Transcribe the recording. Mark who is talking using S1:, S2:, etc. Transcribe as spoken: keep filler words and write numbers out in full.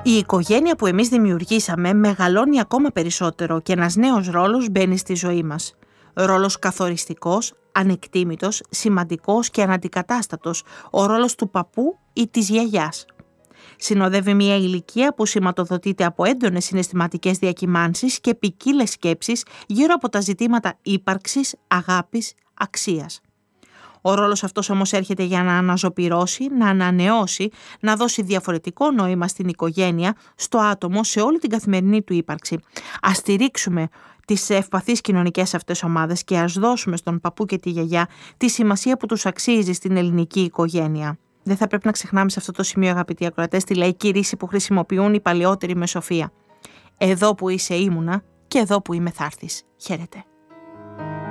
S1: Η οικογένεια που εμείς δημιουργήσαμε μεγαλώνει ακόμα περισσότερο και ένας νέος ρόλος μπαίνει στη ζωή μας. Ρόλος καθοριστικός, ανεκτήμητος, σημαντικός και αναντικατάστατος, ο ρόλος του παππού ή της γιαγιάς. Συνοδεύει μια ηλικία που σηματοδοτείται από έντονες συναισθηματικές διακυμάνσεις και ποικίλες σκέψεις γύρω από τα ζητήματα ύπαρξης, αγάπης, αξίας. Ο ρόλος αυτός όμως έρχεται για να αναζωπυρώσει, να ανανεώσει, να δώσει διαφορετικό νόημα στην οικογένεια, στο άτομο, σε όλη την καθημερινή του ύπαρξη. Ας στηρίξουμε τις ευπαθείς κοινωνικές αυτές ομάδες και ας δώσουμε στον παππού και τη γιαγιά τη σημασία που τους αξίζει στην ελληνική οικογένεια. Δεν θα πρέπει να ξεχνάμε σε αυτό το σημείο, αγαπητοί ακροατές, τη λαϊκή ρίση που χρησιμοποιούν οι παλαιότεροι με σοφία. Εδώ που είσαι ήμουνα και εδώ που είμαι θα έρθεις. Χαίρετε.